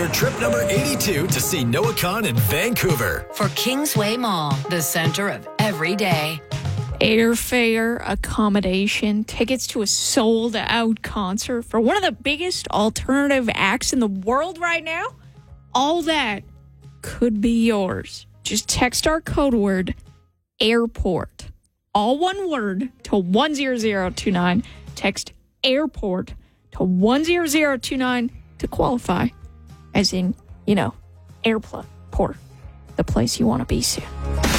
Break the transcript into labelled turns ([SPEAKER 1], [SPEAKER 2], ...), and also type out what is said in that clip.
[SPEAKER 1] your trip number 82 to see Noah Khan in Vancouver.
[SPEAKER 2] For Kingsway Mall, the center of every day.
[SPEAKER 3] Airfare, accommodation, tickets to a sold-out concert for one of the biggest alternative acts in the world right now. All that could be yours. Just text our code word, AIRPORT. All one word to 10029. Text AIRPORT to 10029 to qualify. As in, airport, the place you want to be soon.